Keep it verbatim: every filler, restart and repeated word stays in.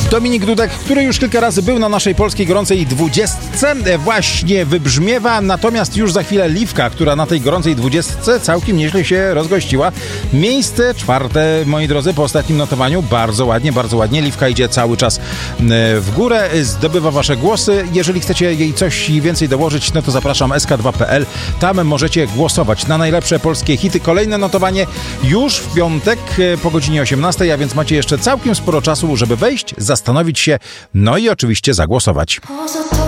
Dominik Dudek, który już kilka razy był na naszej polskiej gorącej dwudziestce, właśnie wybrzmiewa, natomiast już za chwilę Liwka, która na tej gorącej dwudziestce całkiem nieźle się rozgościła. Miejsce czwarte, moi drodzy, po ostatnim notowaniu. Bardzo ładnie, bardzo ładnie. Liwka idzie cały czas w górę, zdobywa wasze głosy. Jeżeli chcecie jej coś więcej dołożyć, no to zapraszam es ka dwa kropka pe el. Tam możecie głosować na najlepsze polskie hity. Kolejne notowanie już w piątek po godzinie osiemnastej, a więc macie jeszcze całkiem sporo czasu, żeby wejść, zastanowić się, no i oczywiście zagłosować.